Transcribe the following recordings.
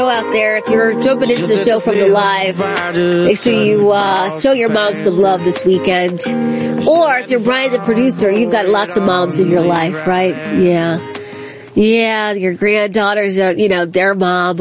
Out there, if you're jumping into the show from the live, make sure you show your mom some love this weekend. Or if you're Brian the producer, you've got lots of moms in your life, right? Yeah, your granddaughters, their mom.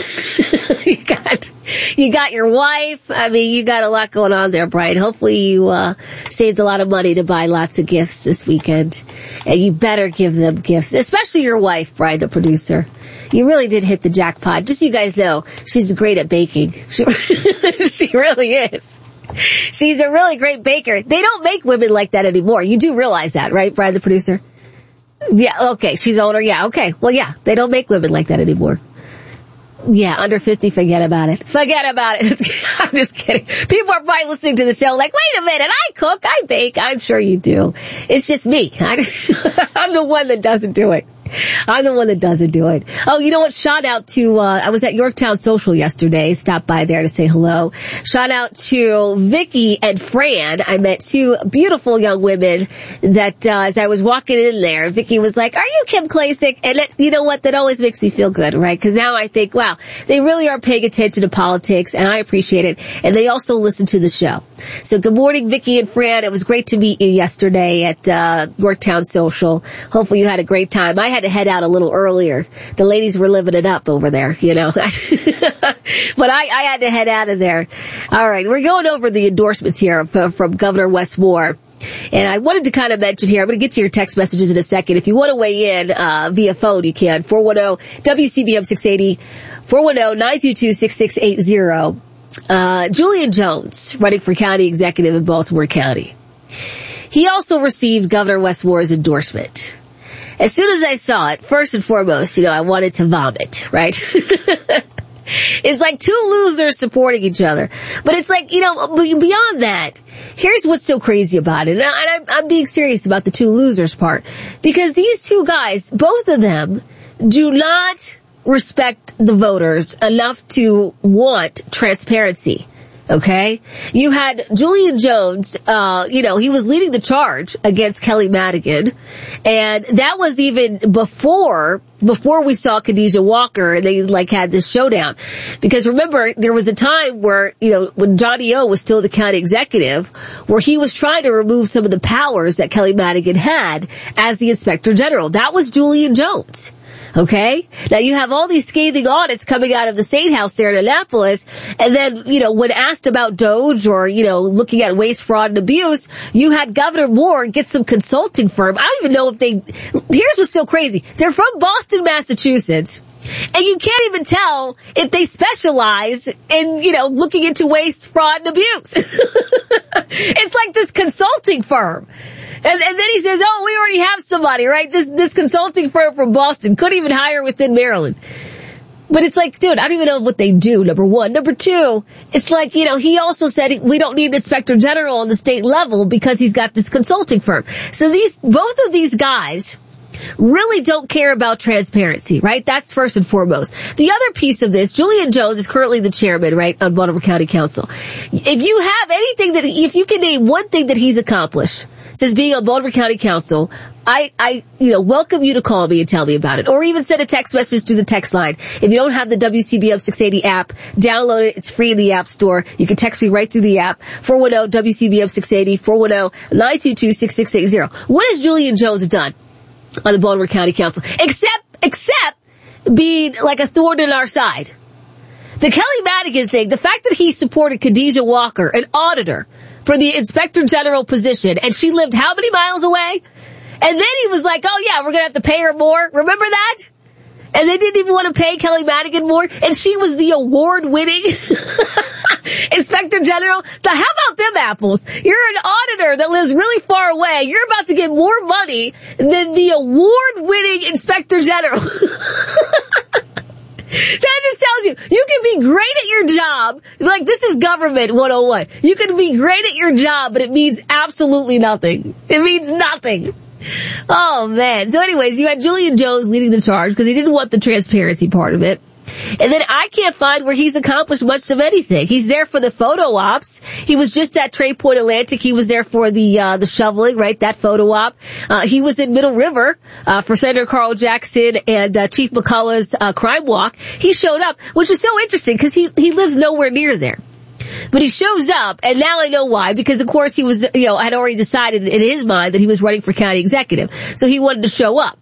You got your wife. I mean, you got a lot going on there, Brian. Hopefully you saved a lot of money to buy lots of gifts this weekend. And you better give them gifts, especially your wife, Brian the producer. You really did hit the jackpot. Just so you guys know, she's great at baking. She really is. She's a really great baker. They don't make women like that anymore. You do realize that, right, Brian the producer? Yeah, okay. She's older. Yeah, okay. Well, yeah, they don't make women like that anymore. Yeah, under 50, forget about it. Forget about it. I'm just kidding. People are probably listening to the show like, wait a minute, I cook, I bake. I'm sure you do. It's just me. I'm the one that doesn't do it. I'm the one that doesn't do it. Oh, you know what? Shout out to, I was at Yorktown Social yesterday. Stopped by there to say hello. Shout out to Vicky and Fran. I met two beautiful young women that, as I was walking in there, Vicky was like, are you Kim Klacik? And you know what? That always makes me feel good, right? Because now I think, wow, they really are paying attention to politics, and I appreciate it. And they also listen to the show. So good morning, Vicky and Fran. It was great to meet you yesterday at, Yorktown Social. Hopefully you had a great time. I had to head out a little earlier. The ladies were living it up over there, but I had to head out of there. All right, we're going over the endorsements here from Governor Wes Moore. And I wanted to kind of mention here, I'm going to get to your text messages in a second. If you want to weigh in via phone, you can. 410-WCBM 680, 410-922-6680. Julian Jones, running for county executive in Baltimore County. He also received Governor Wes Moore's endorsement. As soon as I saw it, first and foremost, I wanted to vomit, right? It's like two losers supporting each other. But it's like, beyond that, here's what's so crazy about it. And I'm being serious about the two losers part. Because these two guys, both of them, do not respect the voters enough to want transparency. Okay? You had Julian Jones, he was leading the charge against Kelly Madigan. And that was even before we saw Khadijah Walker and they had this showdown. Because remember, there was a time where, when Johnny O was still the county executive, where he was trying to remove some of the powers that Kelly Madigan had as the inspector general. That was Julian Jones. Okay? Now you have all these scathing audits coming out of the State House there in Annapolis, and then, when asked about DOJ or, looking at waste, fraud, and abuse, you had Governor Moore get some consulting firm. I don't even know if here's what's so crazy. They're from Boston, Massachusetts, and you can't even tell if they specialize in, looking into waste, fraud, and abuse. It's like this consulting firm. And then he says, oh, we already have somebody, right? This consulting firm from Boston couldn't even hire within Maryland. But it's like, dude, I don't even know what they do, number one. Number two, it's like, he also said we don't need an inspector general on the state level because he's got this consulting firm. So both of these guys really don't care about transparency, right? That's first and foremost. The other piece of this, Julian Jones is currently the chairman, right, on Baltimore County Council. If you can name one thing that he's accomplished since being on Baltimore County Council, I welcome you to call me and tell me about it. Or even send a text message to the text line. If you don't have the WCBM 680 app, download it. It's free in the App Store. You can text me right through the app. 410-WCBM 680, 410-922-6680. What has Julian Jones done on the Baltimore County Council? Except being like a thorn in our side. The Kelly Madigan thing, the fact that he supported Khadijah Walker, an auditor, for the inspector general position, and she lived how many miles away? And then he was like, oh yeah, we're gonna have to pay her more. Remember that? And they didn't even want to pay Kelly Madigan more, and she was the award-winning inspector general. How about them apples? You're an auditor that lives really far away. You're about to get more money than the award-winning inspector general. That just tells you can be great at your job. Like, this is government 101. You can be great at your job, but it means absolutely nothing. It means nothing. Oh, man. So anyways, you had Julian Jones leading the charge because he didn't want the transparency part of it. And then I can't find where he's accomplished much of anything. He's there for the photo ops. He was just at Trade Point Atlantic. He was there for the shoveling, right? That photo op. He was in Middle River, for Senator Carl Jackson and, Chief McCullough's, crime walk. He showed up, which is so interesting because he lives nowhere near there. But he shows up, and now I know why, because of course he was, had already decided in his mind that he was running for county executive. So he wanted to show up.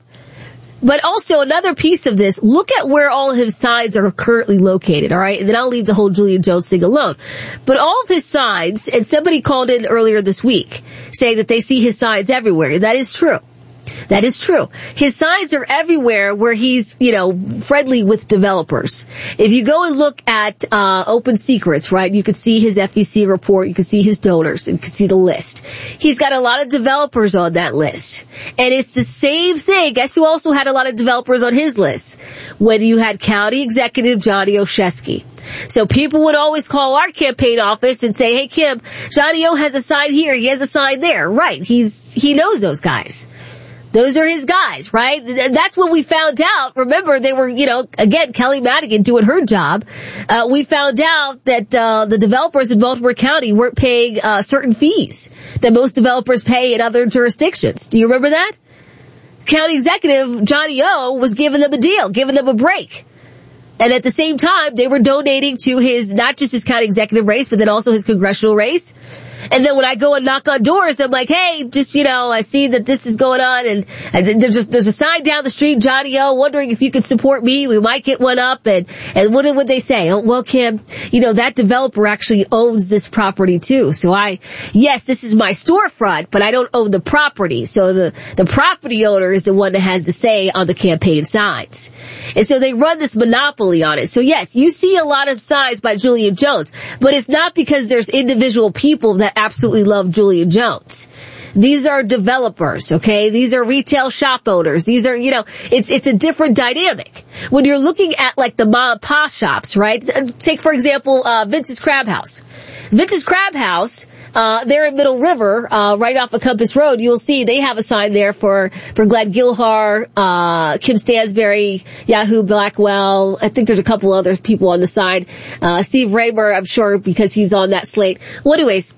But also another piece of this, look at where all of his signs are currently located, alright? And then I'll leave the whole Julian Jones thing alone. But all of his signs, and somebody called in earlier this week saying that they see his signs everywhere. That is true. That is true. His signs are everywhere where he's, friendly with developers. If you go and look at Open Secrets, right, you could see his FEC report, you could see his donors, and you could see the list. He's got a lot of developers on that list. And it's the same thing. Guess who also had a lot of developers on his list? When you had County Executive Johnny Olszewski. So people would always call our campaign office and say, hey Kim, Johnny O has a sign here, he has a sign there. Right, he knows those guys. Those are his guys, right? That's when we found out. Remember, they were, again, Kelly Madigan doing her job. We found out that the developers in Baltimore County weren't paying certain fees that most developers pay in other jurisdictions. Do you remember that? County Executive Johnny O was giving them a deal, giving them a break. And at the same time, they were donating to not just his county executive race, but then also his congressional race. And then when I go and knock on doors, I'm like, hey, just, I see that this is going on, and there's a sign down the street, Johnny O, wondering if you could support me. We might get one up. And what would they say? Oh, well, Kim, that developer actually owns this property too. So yes, this is my storefront, but I don't own the property. So the property owner is the one that has the say on the campaign signs. And so they run this monopoly on it. So yes, you see a lot of signs by Julian Jones, but it's not because there's individual people that absolutely love Julian Jones. These are developers, okay? These are retail shop owners. These are, it's a different dynamic. When you're looking at like the mom and pop shops, right? Take for example, Vince's Crab House. Vince's Crab House, there in Middle River, right off of Compass Road, you'll see they have a sign there for Glenn Gilhar, Kim Stansberry, Yahoo Blackwell. I think there's a couple other people on the side. Steve Raymer, I'm sure, because he's on that slate. Well, anyways,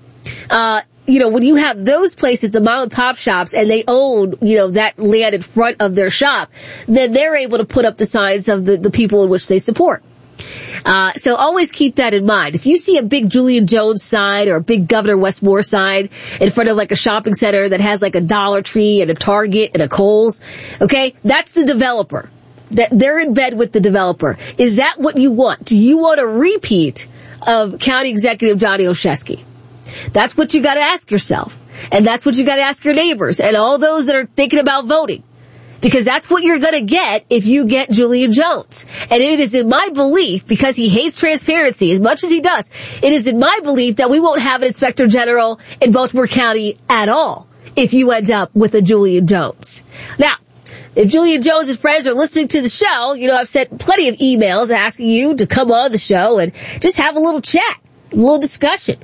when you have those places, the mom and pop shops, and they own, that land in front of their shop, then they're able to put up the signs of the people in which they support. So always keep that in mind. If you see a big Julian Jones sign or a big Governor Wes Moore sign in front of like a shopping center that has like a Dollar Tree and a Target and a Kohl's, okay, that's the developer. That they're in bed with the developer. Is that what you want? Do you want a repeat of County Executive Johnny Olszewski? That's what you gotta ask yourself. And that's what you gotta ask your neighbors and all those that are thinking about voting. Because that's what you're gonna get if you get Julian Jones. And it is in my belief, because he hates transparency as much as he does, it is in my belief that we won't have an Inspector General in Baltimore County at all if you end up with a Julian Jones. Now, if Julian Jones' friends are listening to the show, I've sent plenty of emails asking you to come on the show and just have a little chat. A little discussion.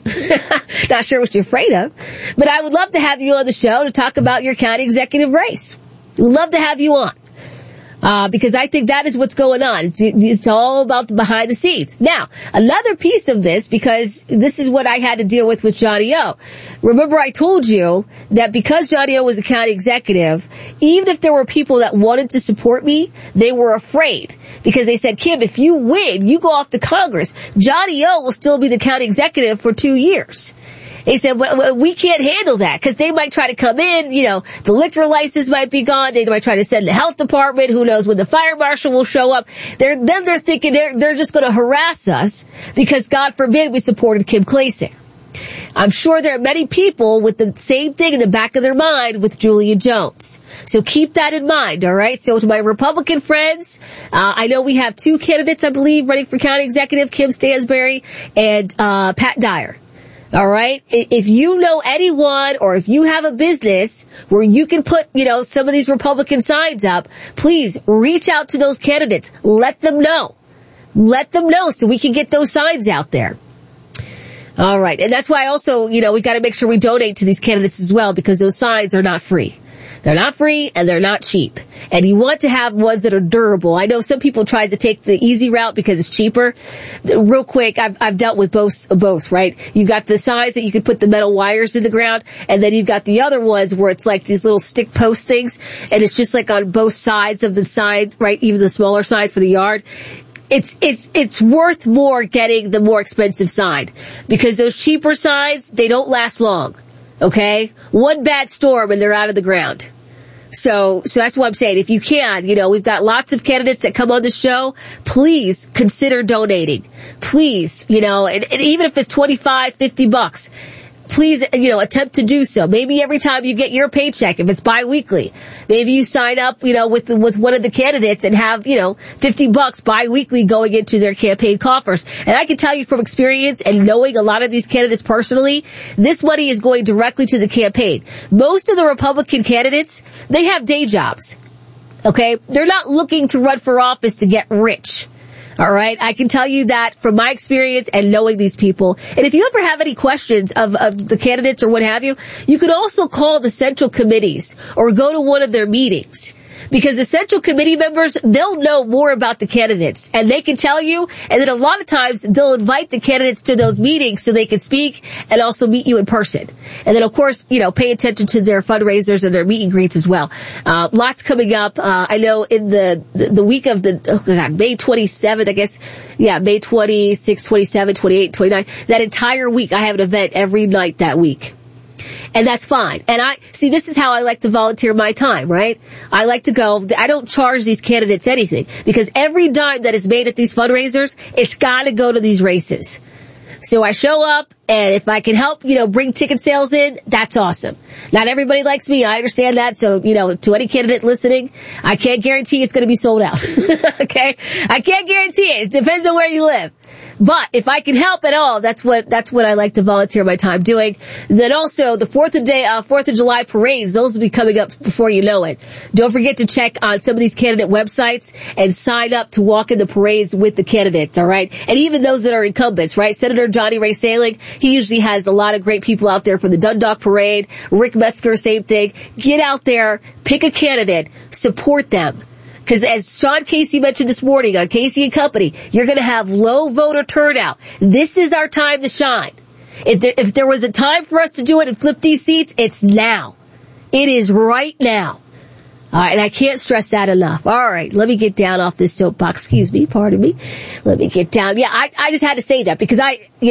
Not sure what you're afraid of, but I would love to have you on the show to talk about your county executive race. We'd love to have you on. Because I think that is what's going on. It's all about the behind the scenes. Now, another piece of this, because this is what I had to deal with Johnny O. Remember I told you that because Johnny O was a county executive, even if there were people that wanted to support me, they were afraid. Because they said, Kim, if you win, you go off to Congress, Johnny O will still be the county executive for 2 years. They said, well, we can't handle that because they might try to come in, the liquor license might be gone. They might try to send the health department. Who knows when the fire marshal will show up. They're thinking they're just going to harass us because God forbid we supported Kim Klacik. I'm sure there are many people with the same thing in the back of their mind with Julian Jones. So keep that in mind, all right? So to my Republican friends, I know we have 2 candidates, I believe, running for county executive, Kim Stansberry and Pat Dyer. All right. If you know anyone or if you have a business where you can put, some of these Republican signs up, please reach out to those candidates. Let them know. Let them know so we can get those signs out there. All right. And that's why also, we got to make sure we donate to these candidates as well because those signs are not free. They're not free and they're not cheap. And you want to have ones that are durable. I know some people try to take the easy route because it's cheaper. Real quick, I've dealt with both, right? You got the size that you can put the metal wires in the ground, and then you've got the other ones where it's like these little stick post things, and it's just like on both sides of the side, right? Even the smaller size for the yard. It's worth more getting the more expensive side, because those cheaper sides, they don't last long. Okay? One bad storm and they're out of the ground. So that's what I'm saying. If you can, we've got lots of candidates that come on the show. Please consider donating. Please, and even if it's $25, $50, please, attempt to do so. Maybe every time you get your paycheck, if it's biweekly, maybe you sign up, with one of the candidates and have, $50 biweekly going into their campaign coffers. And I can tell you from experience and knowing a lot of these candidates personally, this money is going directly to the campaign. Most of the Republican candidates, they have day jobs. Okay? They're not looking to run for office to get rich. All right. I can tell you that from my experience and knowing these people. And if you ever have any questions of the candidates or what have you, you could also call the central committees or go to one of their meetings. Because the central committee members, they'll know more about the candidates and they can tell you. And then a lot of times they'll invite the candidates to those meetings so they can speak and also meet you in person. And then of course, pay attention to their fundraisers and their meet and greets as well. Lots coming up. I know in the week of May 27th, I guess. Yeah, May 26, 27, 28, 29. That entire week, I have an event every night that week. And that's fine. And this is how I like to volunteer my time, right? I like to go, I don't charge these candidates anything, because every dime that is made at these fundraisers, it's gotta go to these races. So I show up, and if I can help, bring ticket sales in, that's awesome. Not everybody likes me, I understand that, so, to any candidate listening, I can't guarantee it's gonna be sold out. Okay? I can't guarantee it. It depends on where you live. But if I can help at all, that's what I like to volunteer my time doing. Then also the 4th of July parades, those will be coming up before you know it. Don't forget to check on some of these candidate websites and sign up to walk in the parades with the candidates, all right? And even those that are incumbents, right? Senator Johnny Ray Salinger, he usually has a lot of great people out there for the Dundalk Parade. Rick Metzger, same thing. Get out there, pick a candidate, support them. Because as Sean Casey mentioned this morning on Casey and Company, you're going to have low voter turnout. This is our time to shine. If there was a time for us to do it and flip these seats, it's now. It is right now. And I can't stress that enough. All right, let me get down off this soapbox. Excuse me, pardon me. Let me get down. Yeah, I just had to say that because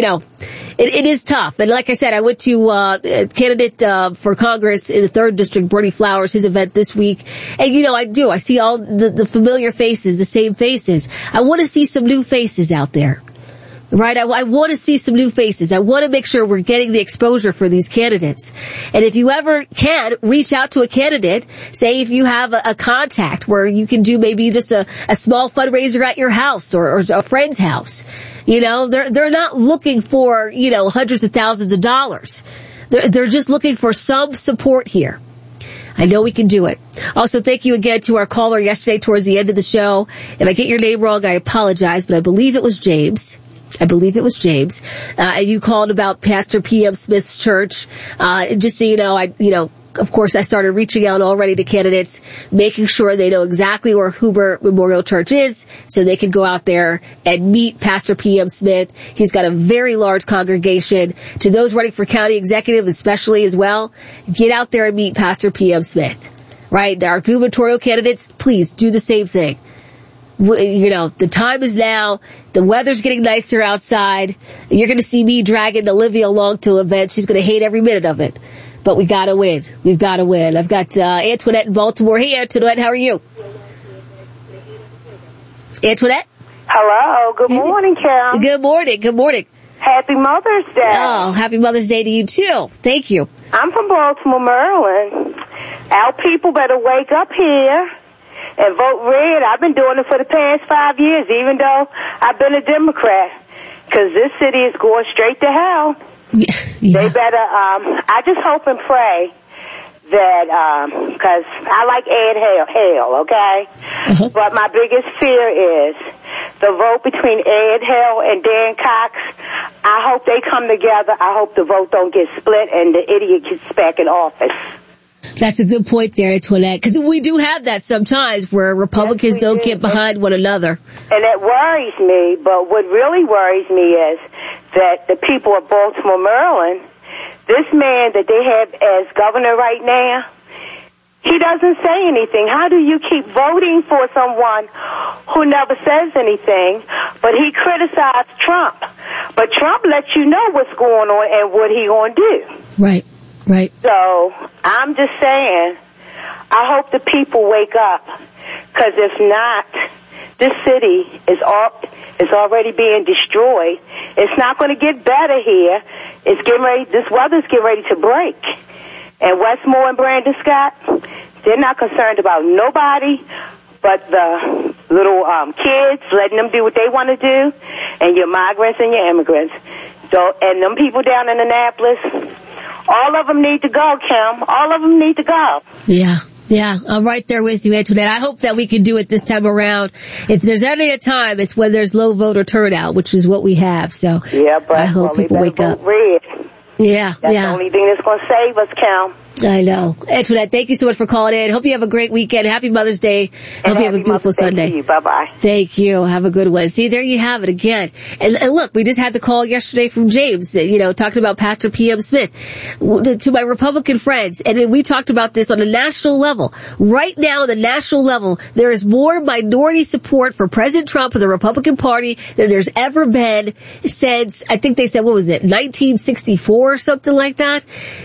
it is tough. And like I said, I went to a candidate for Congress in the 3rd District, Bernie Flowers, his event this week. And I see all the familiar faces, the same faces. I want to see some new faces out there. Right? I want to see some new faces. I want to make sure we're getting the exposure for these candidates. And if you ever can, reach out to a candidate. Say if you have a contact where you can do maybe just a small fundraiser at your house or a friend's house. They're not looking for, hundreds of thousands of dollars. They're just looking for some support here. I know we can do it. Also, thank you again to our caller yesterday towards the end of the show. If I get your name wrong, I apologize, but I believe it was James. And you called about Pastor P.M. Smith's church. Just so you know, of course, I started reaching out already to candidates, making sure they know exactly where Huber Memorial Church is, so they can go out there and meet Pastor P.M. Smith. He's got a very large congregation. To those running for county executive, especially as well, get out there and meet Pastor P.M. Smith. Right? Our gubernatorial candidates, please do the same thing. The time is now. The weather's getting nicer outside. You're going to see me dragging Olivia along to events. She's going to hate every minute of it. But we got to win. We've got to win. I've got Antoinette in Baltimore. Hey, Antoinette, how are you? Antoinette? Hello. Good morning, Carol. Good morning. Happy Mother's Day. Oh, happy Mother's Day to you, too. Thank you. I'm from Baltimore, Maryland. Our people better wake up here and vote red. I've been doing it for the past 5 years, even though I've been a Democrat, because this city is going straight to hell. Yeah. They better, I just hope and pray that, because I like Ed Hale, okay? Uh-huh. But my biggest fear is the vote between Ed Hale and Dan Cox. I hope they come together. I hope the vote don't get split and the idiot gets back in office. That's a good point there, Antoinette, because we do have that sometimes where Republicans don't get behind one another. And it worries me, but what really worries me is that the people of Baltimore, Maryland, this man that they have as governor right now, he doesn't say anything. How do you keep voting for someone who never says anything, but he criticized Trump? But Trump lets you know what's going on and what he going to do. Right. Right. So I'm just saying, I hope the people wake up, because if not, this city is already being destroyed. It's not going to get better here. It's getting ready. This weather's getting ready to break. And Westmore and Brandon Scott, they're not concerned about nobody but the little kids, letting them do what they want to do, and your migrants and your immigrants. So, and them people down in Annapolis, all of them need to go, Kim. All of them need to go. Yeah, I'm right there with you, Antoinette. I hope that we can do it this time around. If there's any time, it's when there's low voter turnout, which is what we have. So yeah, but I hope people wake up. Red. Yeah, That's the only thing that's going to save us, Kim. I know. Antoinette, thank you so much for calling in. Hope you have a great weekend. Happy Mother's Day. Hope you have a beautiful Sunday. Bye-bye. Thank you. Have a good one. See, there you have it again. And look, we just had the call yesterday from James, talking about Pastor P.M. Smith to my Republican friends. And we talked about this on a national level. Right now, on the national level, there is more minority support for President Trump and the Republican Party than there's ever been since, I think they said, 1964 or something like that.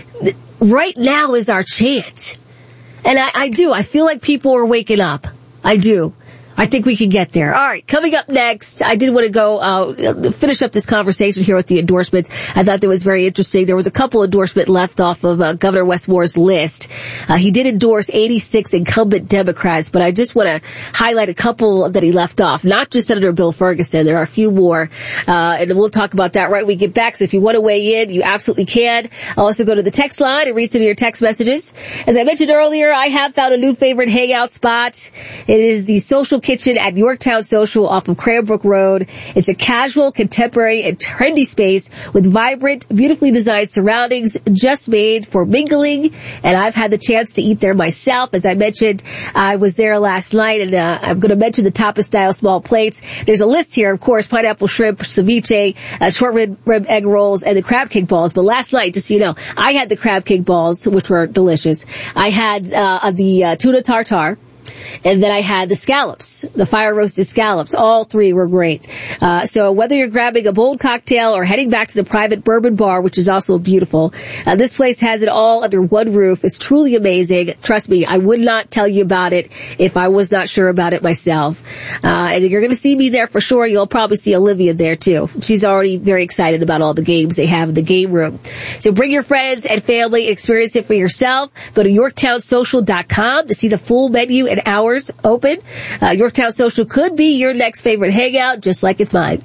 Right now is our chance. And I feel like people are waking up. I do. I think we can get there. All right, coming up next, I did want to go finish up this conversation here with the endorsements. I thought that was very interesting. There was a couple endorsements left off of Governor Wes Moore's list. He did endorse 86 incumbent Democrats, but I just want to highlight a couple that he left off. Not just Senator Bill Ferguson. There are a few more, and we'll talk about that right when we get back. So if you want to weigh in, you absolutely can. I'll also go to the text line and read some of your text messages. As I mentioned earlier, I have found a new favorite hangout spot. It is the Social Kitchen at Yorktown Social off of Cranbrook Road. It's a casual, contemporary, and trendy space with vibrant, beautifully designed surroundings just made for mingling. And I've had the chance to eat there myself. As I mentioned, I was there last night, and I'm going to mention the Tapas style small plates. There's a list here, of course: pineapple shrimp, ceviche, short rib egg rolls, and the crab cake balls. But last night, just so you know, I had the crab cake balls, which were delicious. I had the tuna tartare. And then I had the scallops, the fire-roasted scallops. All three were great. So whether you're grabbing a bold cocktail or heading back to the private bourbon bar, which is also beautiful, this place has it all under one roof. It's truly amazing. Trust me, I would not tell you about it if I was not sure about it myself. And you're going to see me there for sure. You'll probably see Olivia there too. She's already very excited about all the games they have in the game room. So bring your friends and family and experience it for yourself. Go to YorktownSocial.com to see the full menu and hours open. Yorktown Social could be your next favorite hangout, just like it's mine.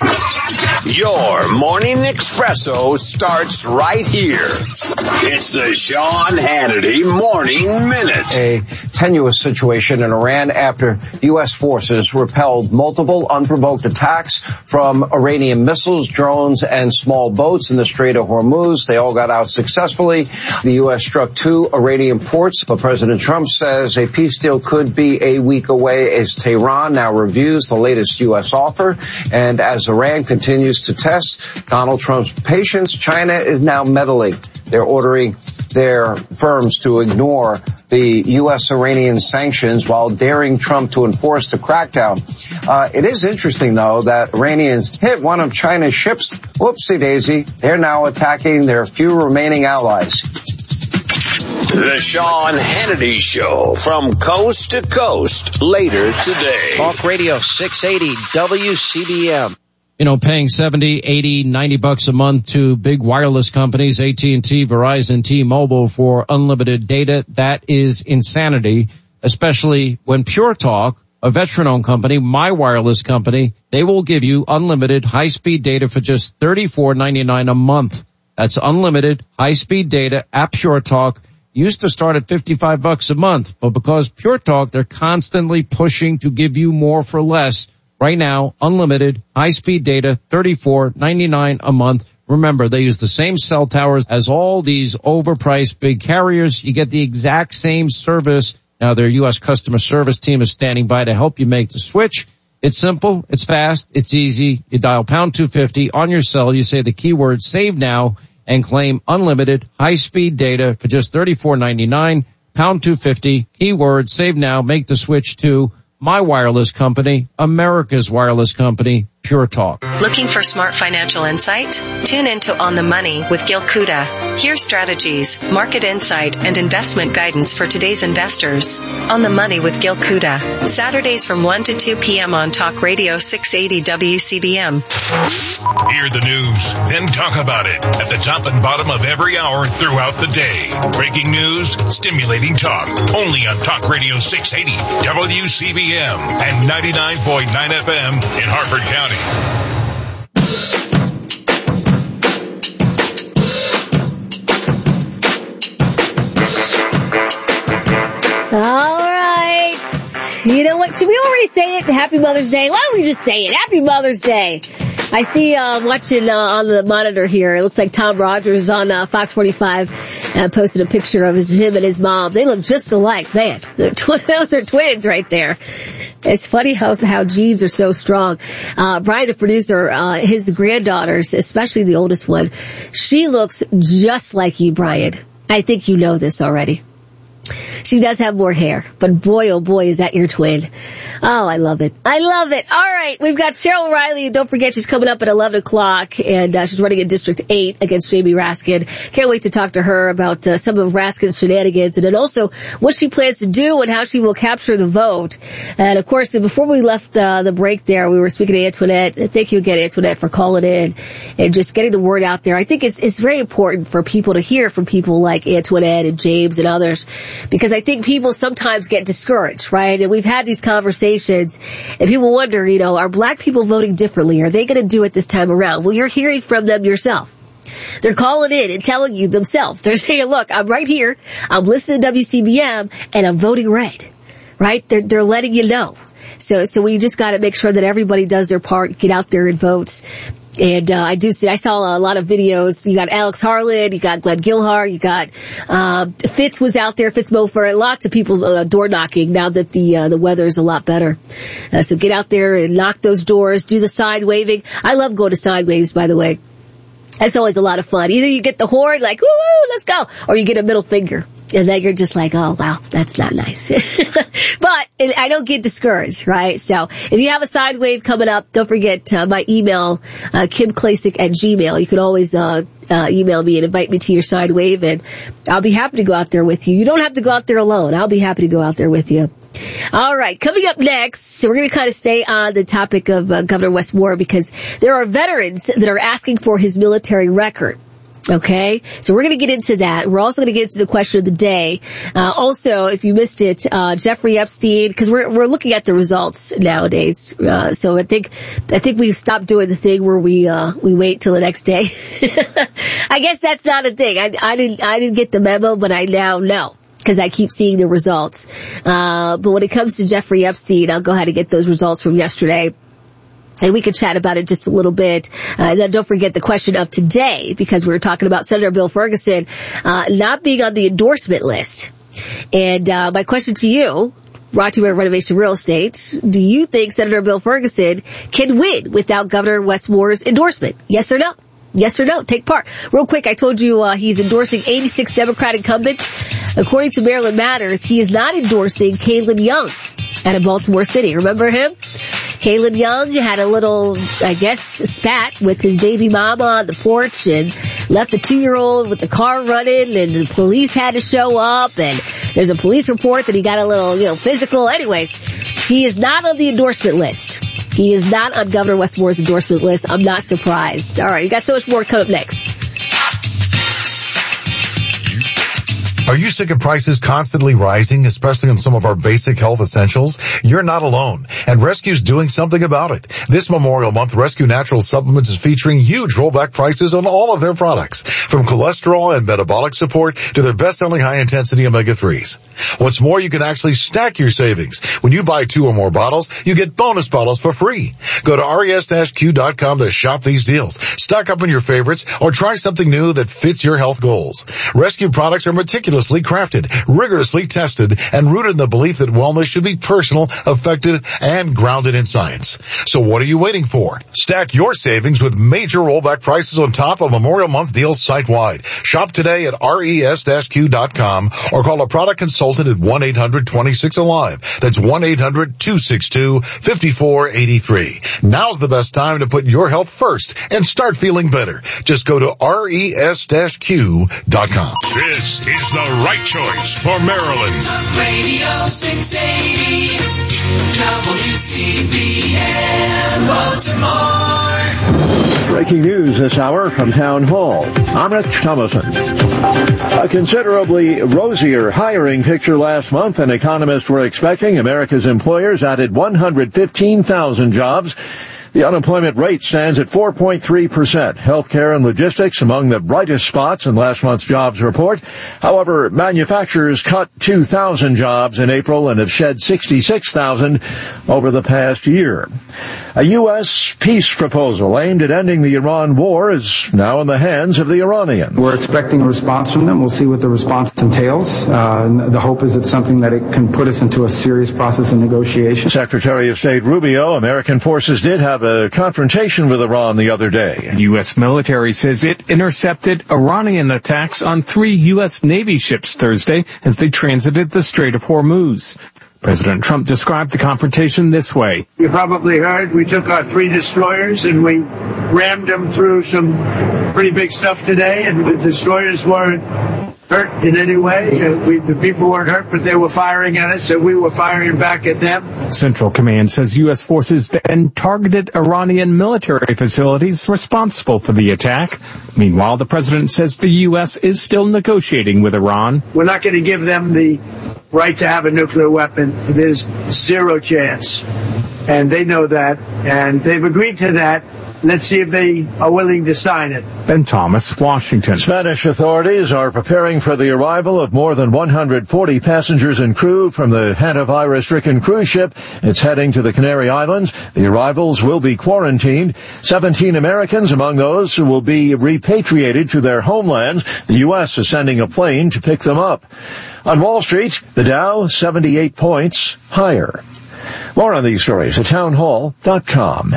Your morning espresso starts right here. It's the Sean Hannity Morning Minute. A tenuous situation in Iran after U.S. forces repelled multiple unprovoked attacks from Iranian missiles, drones, and small boats in the Strait of Hormuz. They all got out successfully. The U.S. struck 2 Iranian ports, but President Trump says a peace deal could be a week away as Tehran now reviews the latest U.S. offer. And as Iran continues to test Donald Trump's patience, China is now meddling. They're ordering their firms to ignore the U.S.-Iranian sanctions while daring Trump to enforce the crackdown. It is interesting, though, that Iranians hit one of China's ships. Whoopsie-daisy. They're now attacking their few remaining allies. The Sean Hannity Show from coast to coast later today. Talk Radio 680 WCBM. Paying $70, $80, $90 a month to big wireless companies, AT&T, Verizon, T-Mobile for unlimited data, that is insanity, especially when Pure Talk, a veteran-owned company, my wireless company, they will give you unlimited high-speed data for just $34.99 a month. That's unlimited high-speed data at Pure Talk. Used to start at $55 a month, but because Pure Talk, they're constantly pushing to give you more for less. Right now, unlimited, high-speed data, $34.99 a month Remember, they use the same cell towers as all these overpriced big carriers. You get the exact same service. Now, their U.S. customer service team is standing by to help you make the switch. It's simple, it's fast, it's easy. You dial pound 250 on your cell. You say the keyword save now and claim unlimited high-speed data for just $34.99. Pound 250, keyword save now. Make the switch to my wireless company, America's wireless company, Pure Talk. Looking for smart financial insight? Tune into On the Money with Gil Kuda. Hear strategies, market insight, and investment guidance for today's investors. On the Money with Gil Kuda. Saturdays from 1 to 2 p.m. on Talk Radio 680 WCBM. Hear the news, then talk about it at the top and bottom of every hour throughout the day. Breaking news, stimulating talk. Only on Talk Radio 680 WCBM and 99.9 FM in Harford County. All right. You know what? Should we already say it? Happy Mother's Day. Why don't we just say it? Happy Mother's Day. I see, watching, on the monitor here, it looks like Tom Rogers on, Fox 45, posted a picture of him and his mom. They look just alike, man. Those are twins right there. It's funny how genes are so strong. Brian, the producer, his granddaughters, especially the oldest one, she looks just like you, Brian. I think you know this already. She does have more hair, but boy, oh boy, is that your twin. Oh, I love it. I love it. All right. We've got Cheryl Riley. Don't forget, she's coming up at 11 o'clock, and she's running in District 8 against Jamie Raskin. Can't wait to talk to her about some of Raskin's shenanigans, and then also what she plans to do and how she will capture the vote. And of course, before we left the break there, we were speaking to Antoinette. Thank you again, Antoinette, for calling in and just getting the word out there. I think it's very important for people to hear from people like Antoinette and James and others, because I think people sometimes get discouraged, right? And we've had these conversations, and people wonder, are black people voting differently? Are they going to do it this time around? Well, you're hearing from them yourself. They're calling in and telling you themselves. They're saying, look, I'm right here. I'm listening to WCBM, and I'm voting red, right? They're letting you know. So we just got to make sure that everybody does their part, get out there and vote. And I saw a lot of videos. You got Alex Harlan, you got Glenn Gilhart, you got Fitz was out there, Fitz Mofer, lots of people door knocking now that the weather's a lot better. So get out there and knock those doors, do the sign waving. I love going to sign waves, by the way. That's always a lot of fun. Either you get the horn, like, woo, let's go, or you get a middle finger. And then you're just like, oh, wow, that's not nice. But I don't get discouraged, right? So if you have a side wave coming up, don't forget my email, kimklasick@gmail. You can always email me and invite me to your side wave, and I'll be happy to go out there with you. You don't have to go out there alone. I'll be happy to go out there with you. All right, coming up next, so we're going to kind of stay on the topic of Governor Wes Moore, because there are veterans that are asking for his military record. Okay, so we're going to get into that. We're also going to get into the question of the day. Also, if you missed it, Jeffrey Epstein, because we're looking at the results nowadays. So I think we stopped doing the thing where we wait till the next day. I guess that's not a thing. I didn't get the memo, but I now know, because I keep seeing the results. But when it comes to Jeffrey Epstein, I'll go ahead and get those results from yesterday. And we could chat about it just a little bit. And then don't forget the question of today, because we were talking about Senator Bill Ferguson not being on the endorsement list. And my question to you, brought to you by Renovation Real Estate, do you think Senator Bill Ferguson can win without Governor Wes Moore's endorsement? Yes or no? Yes or no? Take part. Real quick, I told you he's endorsing 86 Democrat incumbents. According to Maryland Matters, he is not endorsing Kalen Young out of Baltimore City. Remember him? Kalen Young had a little, I guess, spat with his baby mama on the porch and left the 2-year-old with the car running, and the police had to show up, and there's a police report that he got a little, physical. Anyways, he is not on the endorsement list. He is not on Governor Wes Moore's endorsement list. I'm not surprised. All right, you got so much more coming up next. Are you sick of prices constantly rising, especially on some of our basic health essentials? You're not alone, and Rescue's doing something about it. This Memorial Month, Rescue Natural Supplements is featuring huge rollback prices on all of their products, from cholesterol and metabolic support to their best-selling high-intensity omega-3s. What's more, you can actually stack your savings. When you buy 2 or more bottles, you get bonus bottles for free. Go to res-q.com to shop these deals. Stock up on your favorites or try something new that fits your health goals. Rescue products are meticulously crafted, rigorously tested, and rooted in the belief that wellness should be personal, effective, and grounded in science. So what are you waiting for? Stack your savings with major rollback prices on top of Memorial Month deals site-wide. Shop today at res-q.com or call a product consultant at 1-800-26-ALIVE. That's 1-800-262-5483. Now's the best time to put your health first and start feeling better. Just go to res-q.com. This is the right choice for Maryland. Talk Radio 680 WCBM Baltimore. Breaking news this hour from Town Hall. I'm Rich Thomason. A considerably rosier hiring picture last month than economists were expecting. America's employers added 115,000 jobs. The unemployment rate stands at 4.3%. Healthcare and logistics among the brightest spots in last month's jobs report. However, manufacturers cut 2,000 jobs in April and have shed 66,000 over the past year. A U.S. peace proposal aimed at ending the Iran war is now in the hands of the Iranians. We're expecting a response from them. We'll see what the response entails. The hope is it's something that it can put us into a serious process of negotiation. Secretary of State Rubio, American forces did have a confrontation with Iran the other day. U.S. military says it intercepted Iranian attacks on 3 U.S. Navy ships Thursday as they transited the Strait of Hormuz. President Trump described the confrontation this way. You probably heard we took our 3 destroyers and we rammed them through some pretty big stuff today, and the destroyers weren't hurt in any way. The people weren't hurt, but they were firing at us, and we were firing back at them. Central Command says U.S. forces then targeted Iranian military facilities responsible for the attack. Meanwhile, the president says the U.S. is still negotiating with Iran. We're not going to give them the right to have a nuclear weapon. There's 0 chance. And they know that, and they've agreed to that. Let's see if they are willing to sign it. Ben Thomas, Washington. Spanish authorities are preparing for the arrival of more than 140 passengers and crew from the hantavirus-stricken cruise ship. It's heading to the Canary Islands. The arrivals will be quarantined. 17 Americans among those who will be repatriated to their homelands. The U.S. is sending a plane to pick them up. On Wall Street, the Dow 78 points higher. More on these stories at townhall.com.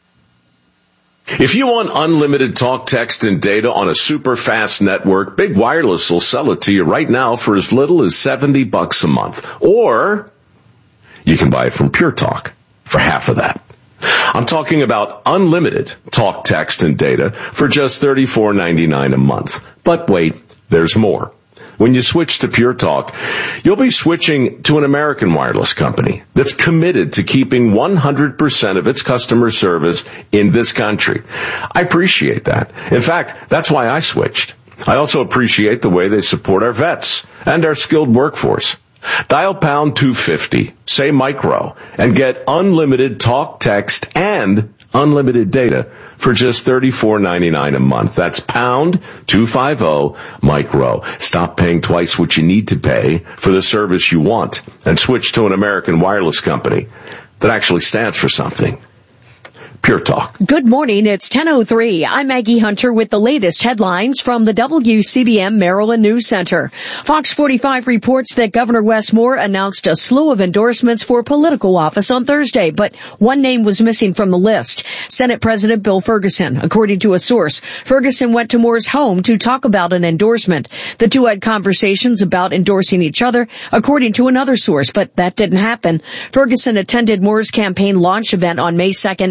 If you want unlimited talk, text, and data on a super fast network, Big Wireless will sell it to you right now for as little as $70 a month. Or you can buy it from Pure Talk for half of that. I'm talking about unlimited talk, text, and data for just $34.99 a month. But wait, there's more. When you switch to Pure Talk, you'll be switching to an American wireless company that's committed to keeping 100% of its customer service in this country. I appreciate that. In fact, that's why I switched. I also appreciate the way they support our vets and our skilled workforce. Dial pound 250, say micro, and get unlimited talk, text, and unlimited data for just $34.99 a month. That's pound 250 micro. Stop paying twice what you need to pay for the service you want and switch to an American wireless company that actually stands for something. Pure Talk. Good morning. It's 10:03. I'm Maggie Hunter with the latest headlines from the WCBM Maryland News Center. Fox 45 reports that Governor Wes Moore announced a slew of endorsements for political office on Thursday, but one name was missing from the list. Senate President Bill Ferguson. According to a source, Ferguson went to Moore's home to talk about an endorsement. The two had conversations about endorsing each other, according to another source, but that didn't happen. Ferguson attended Moore's campaign launch event on May 2nd in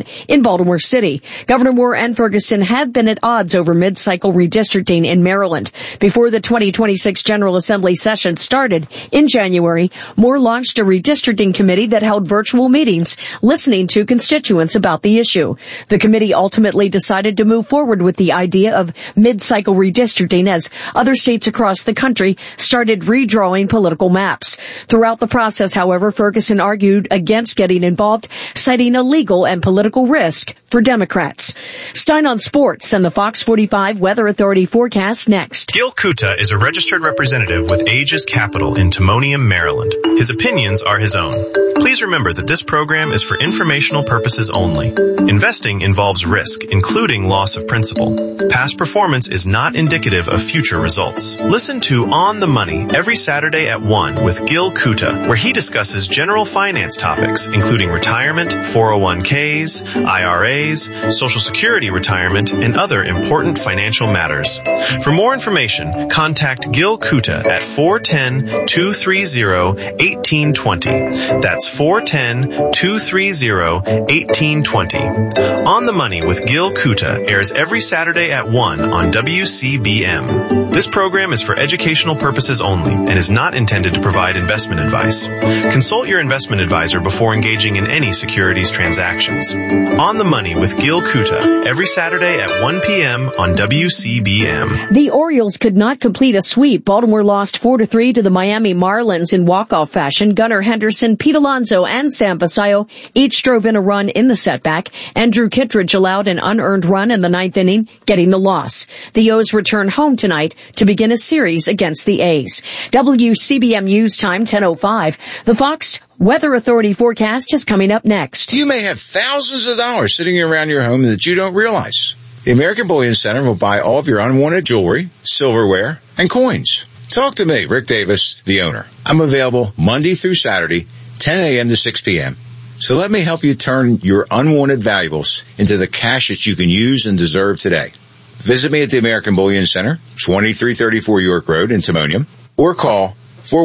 Baltimore City. Governor Moore and Ferguson have been at odds over mid-cycle redistricting in Maryland. Before the 2026 General Assembly session started in January, Moore launched a redistricting committee that held virtual meetings listening to constituents about the issue. The committee ultimately decided to move forward with the idea of mid-cycle redistricting as other states across the country started redrawing political maps. Throughout the process, however, Ferguson argued against getting involved, citing a legal and political risk for Democrats. Stein on sports and the Fox 45 Weather Authority forecast next. Gil Kuta is a registered representative with Aegis Capital in Timonium, Maryland. His opinions are his own. Please remember that this program is for informational purposes only. Investing involves risk, including loss of principal. Past performance is not indicative of future results. Listen to On the Money every Saturday at 1 with Gil Kuta, where he discusses general finance topics, including retirement, 401ks, IRAs, Social Security retirement, and other important financial matters. For more information, contact Gil Kuta at 410-230-1820. That's 410-230-1820. On the Money with Gil Kuta airs every Saturday at 1 on WCBM. This program is for educational purposes only and is not intended to provide investment advice. Consult your investment advisor before engaging in any securities transactions. On the Money with Gil Kuta every Saturday at 1 p.m. on WCBM. The Orioles could not complete a sweep. Baltimore lost 4-3 to the Miami Marlins in walk-off fashion. Gunnar Henderson, Pete Alonso, and Sam Basayo each drove in a run in the setback. Andrew Kittredge allowed an unearned run in the ninth inning, getting the loss. The O's return home tonight to begin a series against the A's. WCBM News Time 10:05. The Fox Weather Authority forecast is coming up next. You may have thousands of dollars sitting around your home that you don't realize. The American Bullion Center will buy all of your unwanted jewelry, silverware, and coins. Talk to me, Rick Davis, the owner. I'm available Monday through Saturday, 10 a.m. to 6 p.m. So let me help you turn your unwanted valuables into the cash that you can use and deserve today. Visit me at the American Bullion Center, 2334 York Road in Timonium, or call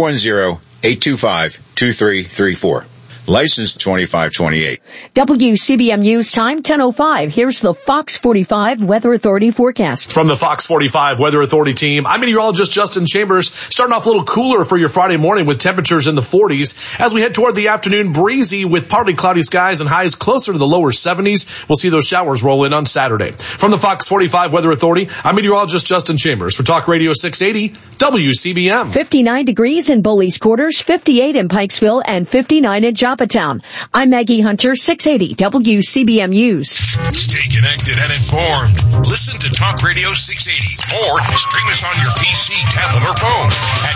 410-825-2334. License 2528. WCBM News Time 10:05. Here's the Fox 45 Weather Authority forecast. From the Fox 45 Weather Authority team, I'm meteorologist Justin Chambers. Starting off a little cooler for your Friday morning with temperatures in the 40s. As we head toward the afternoon, breezy with partly cloudy skies and highs closer to the lower 70s. We'll see those showers roll in on Saturday. From the Fox 45 Weather Authority, I'm meteorologist Justin Chambers for Talk Radio 680 WCBM. 59 degrees in Bullies Quarters, 58 in Pikesville, and 59 in Joplin. I'm Maggie Hunter, 680 WCBM News. Stay connected and informed. Listen to Talk Radio 680 or stream us on your PC, tablet, or phone at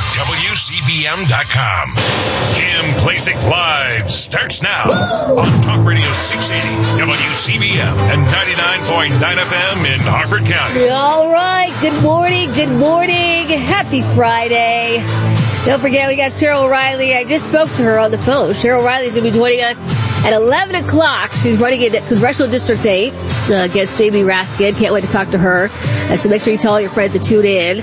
WCBM.com. Kim Klacik Live starts now on Talk Radio 680 WCBM and 99.9 FM in Harford County. All right. Good morning. Good morning. Happy Friday. Don't forget, we got Cheryl Riley. I just spoke to her on the phone. Cheryl Riley's going to be joining us at 11 o'clock. She's running in Congressional District 8 against Jamie Raskin. Can't wait to talk to her. So make sure you tell all your friends to tune in.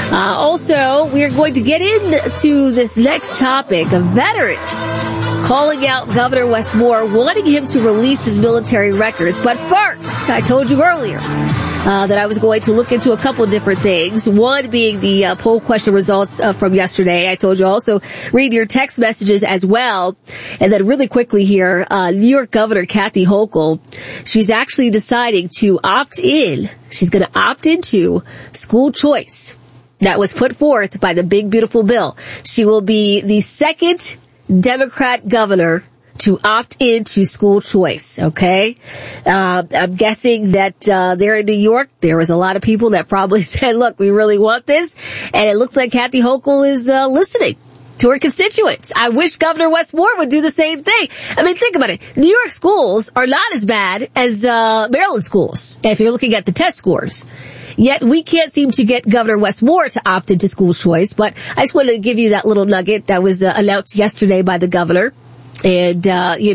Also, we are going to get into this next topic of veterans calling out Governor Wes Moore, wanting him to release his military records. But first, I told you earlier that I was going to look into a couple of different things. One being the poll question results from yesterday. I told you also read your text messages as well. And then really quickly here, New York Governor Kathy Hochul, she's actually deciding to opt in. She's going to opt into school choice that was put forth by the Big Beautiful Bill. She will be the second Democrat governor to opt into school choice, okay? I'm guessing that there in New York, there was a lot of people that probably said, look, we really want this. And it looks like Kathy Hochul is listening to her constituents. I wish Governor Wes Moore would do the same thing. I mean, think about it. New York schools are not as bad as Maryland schools, if you're looking at the test scores. Yet we can't seem to get Governor Wes Moore to opt into school choice. But I just wanted to give you that little nugget that was announced yesterday by the governor. And,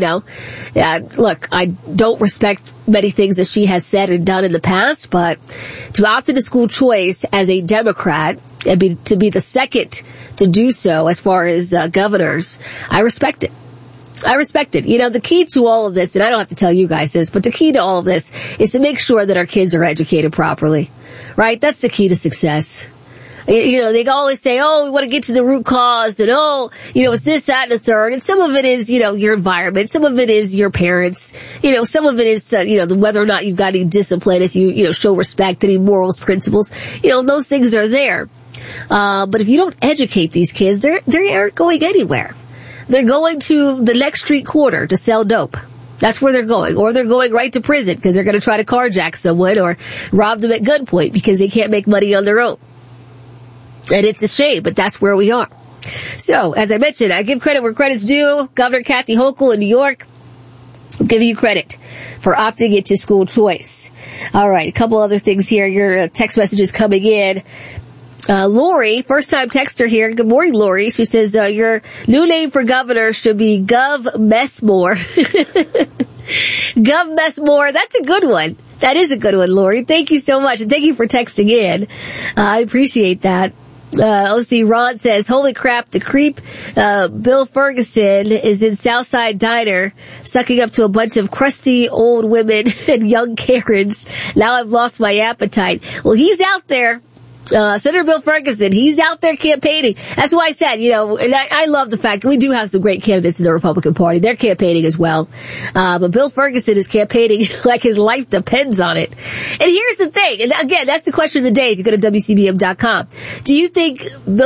look, I don't respect many things that she has said and done in the past, but to opt into school choice as a Democrat and to be the second to do so as far as governors, I respect it. I respect it. The key to all of this, and I don't have to tell you guys this, but the key to all of this is to make sure that our kids are educated properly, right? That's the key to success. They always say, oh, we want to get to the root cause, and it's this, that, and the third. And some of it is, your environment. Some of it is your parents. Some of it is, whether or not you've got any discipline, if you, show respect, any morals, principles. Those things are there. But if you don't educate these kids, they aren't going anywhere. They're going to the next street corner to sell dope. That's where they're going. Or they're going right to prison because they're going to try to carjack someone or rob them at gunpoint because they can't make money on their own. And it's a shame, but that's where we are. So, as I mentioned, I give credit where credit's due. Governor Kathy Hochul in New York, I'm giving you credit for opting into school choice. All right, a couple other things here. Your text messages coming in. Lori, first-time texter here. Good morning, Lori. She says, your new name for governor should be Gov Messmore. Gov Messmore, that's a good one. That is a good one, Lori. Thank you so much, and thank you for texting in. I appreciate that. Let's see, Ron says, holy crap, the creep, Bill Ferguson is in Southside Diner, sucking up to a bunch of crusty old women and young Karens. Now I've lost my appetite. Well, he's out there. Senator Bill Ferguson, he's out there campaigning. That's why I said, and I love the fact that we do have some great candidates in the Republican Party. They're campaigning as well. But Bill Ferguson is campaigning like his life depends on it. And here's the thing, and again, that's the question of the day if you go to WCBM.com. Do you think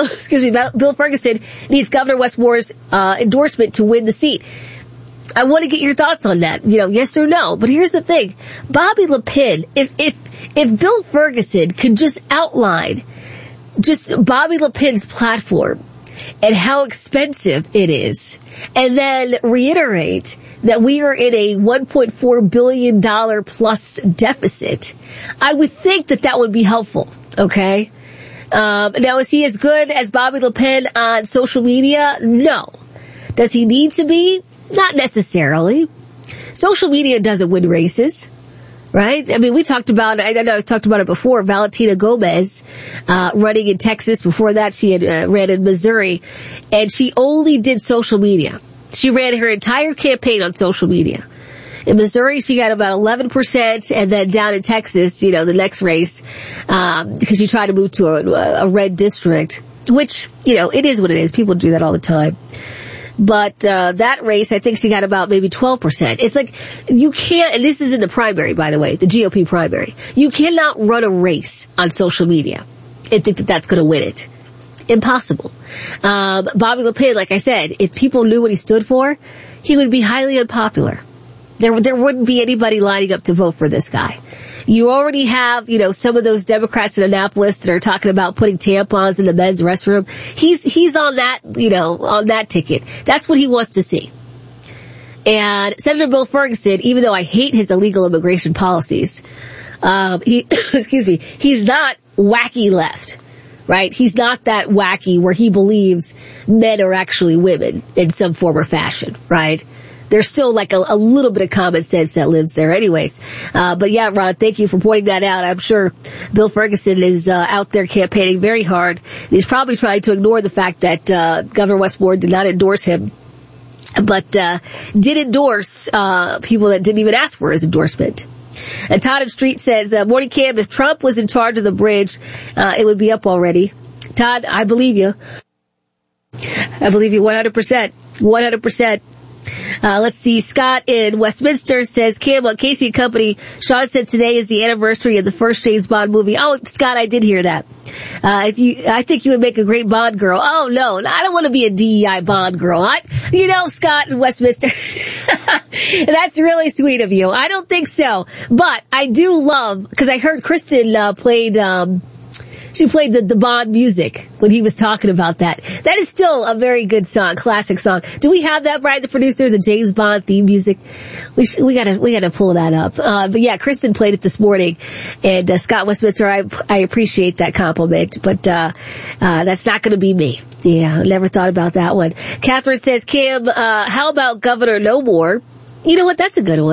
Bill Ferguson needs Governor Wes Moore's endorsement to win the seat? I want to get your thoughts on that, yes or no. But here's the thing, Bobby LePen, if Bill Ferguson could just outline just Bobby LePen's platform and how expensive it is, and then reiterate that we are in a $1.4 billion plus deficit, I would think that would be helpful, okay? Now, is he as good as Bobby LePen on social media? No. Does he need to be? Not necessarily. Social media doesn't win races, right? I mean, we talked about, I know I talked about it before, Valentina Gomez, running in Texas. Before that, she had ran in Missouri, and she only did social media. She ran her entire campaign on social media. In Missouri, she got about 11%, and then down in Texas, the next race, because she tried to move to a red district, which, it is what it is. People do that all the time. But that race, I think she got about maybe 12%. It's like, you can't, and this is in the primary, by the way, the GOP primary. You cannot run a race on social media and think that that's going to win it. Impossible. Bobby LePen, like I said, if people knew what he stood for, he would be highly unpopular. There wouldn't be anybody lining up to vote for this guy. You already have, some of those Democrats in Annapolis that are talking about putting tampons in the men's restroom. He's on that, on that ticket. That's what he wants to see. And Senator Bill Ferguson, even though I hate his illegal immigration policies, he's not wacky left, right? He's not that wacky where he believes men are actually women in some form or fashion, right? There's still like a little bit of common sense that lives there anyways. But yeah, Ron, thank you for pointing that out. I'm sure Bill Ferguson is out there campaigning very hard. He's probably trying to ignore the fact that Governor Wes Moore did not endorse him, but did endorse people that didn't even ask for his endorsement. And Todd in Street says, morning Cam, if Trump was in charge of the bridge, it would be up already. Todd, I believe you. I believe you 100%. 100%. Let's see. Scott in Westminster says, Cam, on Casey and Company, Sean said today is the anniversary of the first James Bond movie. Oh, Scott, I did hear that. I think you would make a great Bond girl. Oh, no, I don't want to be a DEI Bond girl. Scott in Westminster. That's really sweet of you. I don't think so. But I do love, because I heard Kristen played the Bond music when he was talking about that. That is still a very good song, classic song. Do we have that, Brian, the producer, the James Bond theme music? We gotta pull that up. But yeah, Kristen played it this morning, and Scott Westminster, I appreciate that compliment, but that's not gonna be me. Yeah, never thought about that one. Catherine says, Kim, how about Governor No More? You know what? That's a good one.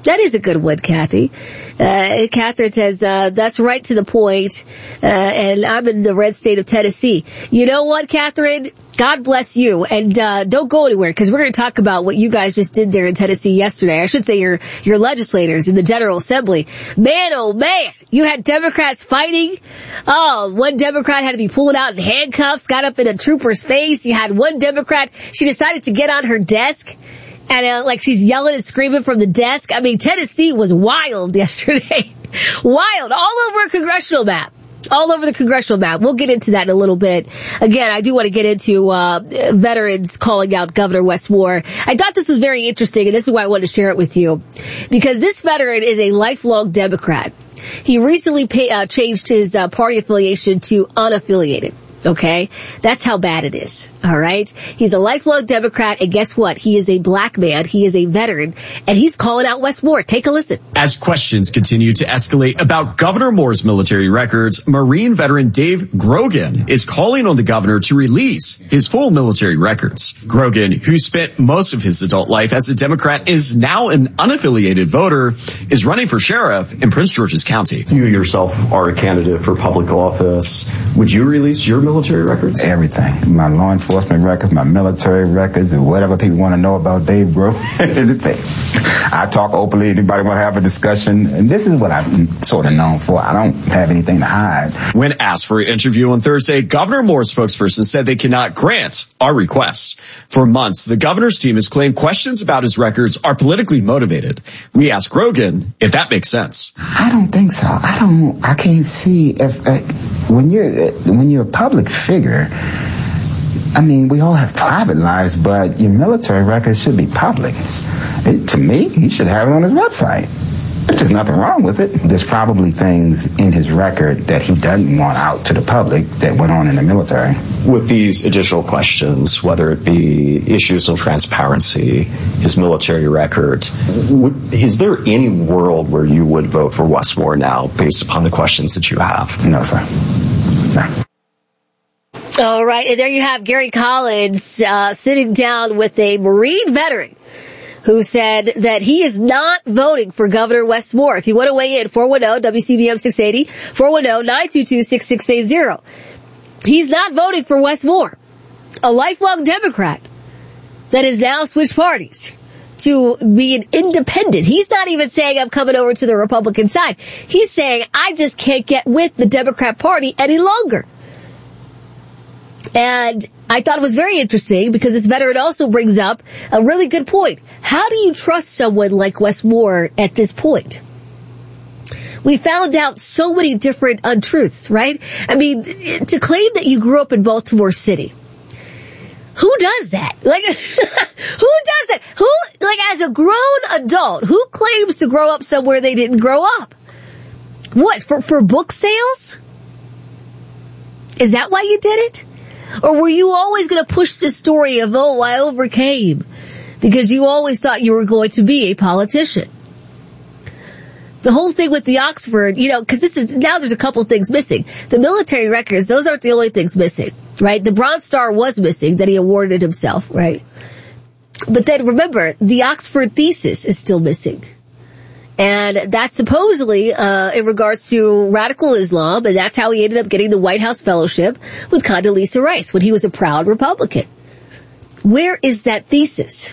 That is a good one, Kathy. Catherine says, that's right to the point, and I'm in the red state of Tennessee. You know what, Catherine? God bless you, and don't go anywhere, because we're going to talk about what you guys just did there in Tennessee yesterday. I should say your legislators in the General Assembly. Man, oh man, you had Democrats fighting. Oh, one Democrat had to be pulled out in handcuffs, got up in a trooper's face. You had one Democrat, she decided to get on her desk, and like she's yelling and screaming from the desk. I mean, Tennessee was wild yesterday. Wild. All over a congressional map. All over the congressional map. We'll get into that in a little bit. Again, I do want to get into veterans calling out Governor Wes Moore. I thought this was very interesting, and this is why I wanted to share it with you. Because this veteran is a lifelong Democrat. He recently changed his party affiliation to unaffiliated. Okay? That's how bad it is. All right? He's a lifelong Democrat, and guess what? He is a black man. He is a veteran, and he's calling out Wes Moore. Take a listen. As questions continue to escalate about Governor Moore's military records, Marine veteran Dave Grogan is calling on the governor to release his full military records. Grogan, who spent most of his adult life as a Democrat, is now an unaffiliated voter, is running for sheriff in Prince George's County. You yourself are a candidate for public office. Would you release your military records? Everything. My law enforcement records, my military records, and whatever people want to know about Dave Grogan. I talk openly. Anybody want to have a discussion? And this is what I'm sort of known for. I don't have anything to hide. When asked for an interview on Thursday, Governor Moore's spokesperson said they cannot grant our request. For months, the governor's team has claimed questions about his records are politically motivated. We asked Grogan if that makes sense. I don't think so. I can't see if when you're a public figure, I mean, we all have private lives, but your military records should be public. To me, he should have it on his website. There's nothing wrong with it. There's probably things in his record that he doesn't want out to the public that went on in the military. With these additional questions, whether it be issues of transparency, his military record, is there any world where you would vote for Wes Moore now based upon the questions that you have? No, sir. No. All right, and there you have Gary Collins sitting down with a Marine veteran who said that he is not voting for Governor Wes Moore. If you want to weigh in, 410-WCBM 680, 410-922-6680. He's not voting for Wes Moore, a lifelong Democrat that has now switched parties to be an independent. He's not even saying I'm coming over to the Republican side. He's saying I just can't get with the Democrat Party any longer. And I thought it was very interesting because this veteran also brings up a really good point. How do you trust someone like Wes Moore at this point? We found out so many different untruths, right? I mean, to claim that you grew up in Baltimore City, who does that? Like, who does that? Who, like, as a grown adult, who claims to grow up somewhere they didn't grow up? What, for book sales? Is that why you did it? Or were you always going to push this story of, oh, I overcame? Because you always thought you were going to be a politician. The whole thing with the Oxford, you know, because now there's a couple things missing. The military records, those aren't the only things missing, right? The Bronze Star was missing that he awarded himself, right? But then remember, the Oxford thesis is still missing. And that's supposedly in regards to radical Islam, and that's how he ended up getting the White House Fellowship with Condoleezza Rice when he was a proud Republican. Where is that thesis?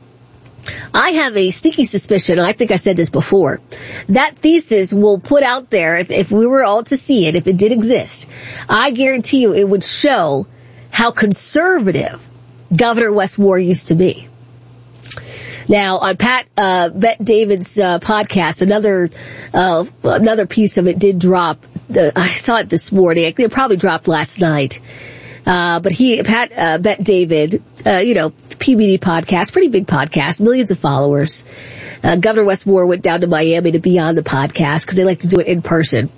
I have a sneaky suspicion, I think I said this before, that thesis will put out there, if we were all to see it, if it did exist, I guarantee you it would show how conservative Governor Wes Moore used to be. Now, on Bet David's podcast, another piece of it did drop. I saw it this morning. I think it probably dropped last night. But Bet David, PBD podcast, pretty big podcast, millions of followers. Governor Wes Moore went down to Miami to be on the podcast because they like to do it in person.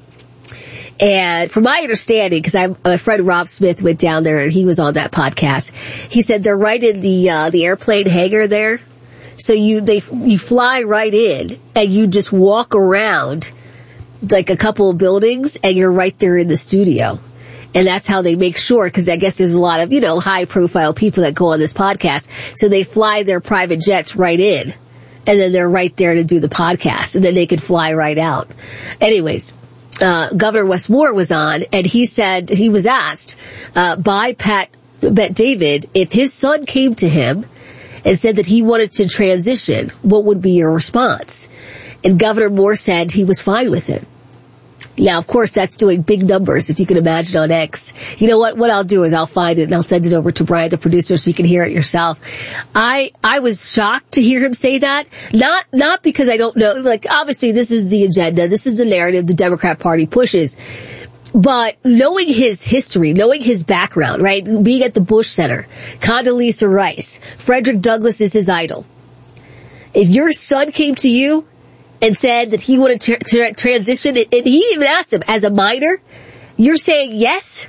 And from my understanding, because my friend Rob Smith went down there and he was on that podcast, he said they're right in the airplane hangar there. So you fly right in and you just walk around like a couple of buildings and you're right there in the studio. And that's how they make sure, because I guess there's a lot of, high profile people that go on this podcast. So they fly their private jets right in and then they're right there to do the podcast, and then they could fly right out. Anyways, Governor Wes Moore was on, and he said, he was asked by Bet David if his son came to him and said that he wanted to transition, what would be your response? And Governor Moore said he was fine with it. Now, of course, that's doing big numbers, if you can imagine, on X. You know what? What I'll do is I'll find it and I'll send it over to Brian, the producer, so you can hear it yourself. I was shocked to hear him say that. Not because I don't know, like, obviously this is the agenda, this is the narrative the Democrat Party pushes. But knowing his history, knowing his background, right? Being at the Bush Center, Condoleezza Rice, Frederick Douglass is his idol. If your son came to you and said that he wanted to transition, and he even asked him, as a minor, you're saying yes?